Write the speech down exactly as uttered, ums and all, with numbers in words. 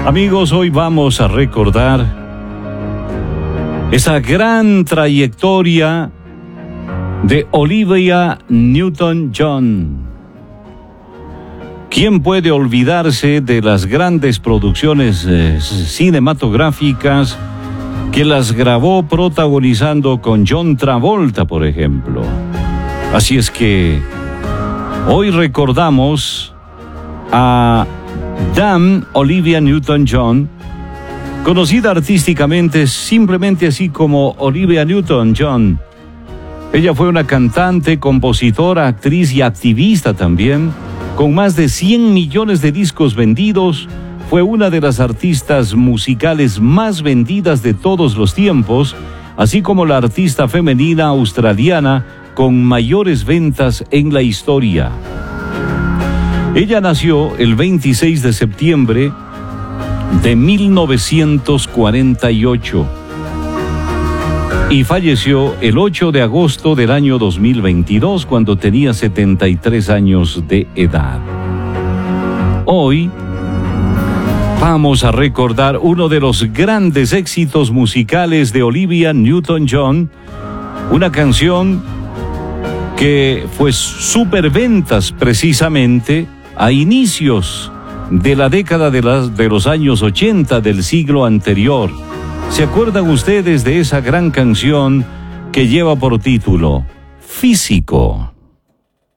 Amigos, hoy vamos a recordar esa gran trayectoria de Olivia Newton-John. ¿Quién puede olvidarse de las grandes producciones eh, cinematográficas que las grabó protagonizando con John Travolta, por ejemplo? Así es que hoy recordamos a Dame Olivia Newton-John, conocida artísticamente simplemente así como Olivia Newton-John. Ella fue una cantante, compositora, actriz y activista también. Con más de cien millones de discos vendidos, fue una de las artistas musicales más vendidas de todos los tiempos, así como la artista femenina australiana con mayores ventas en la historia. Ella nació el veintiséis de septiembre de mil novecientos cuarenta y ocho y falleció el ocho de agosto del año dos mil veintidós cuando tenía setenta y tres años de edad. Hoy vamos a recordar uno de los grandes éxitos musicales de Olivia Newton-John, una canción que fue superventas precisamente a inicios de la década de, las, de los años ochenta del siglo anterior. ¿Se acuerdan ustedes de esa gran canción que lleva por título Físico?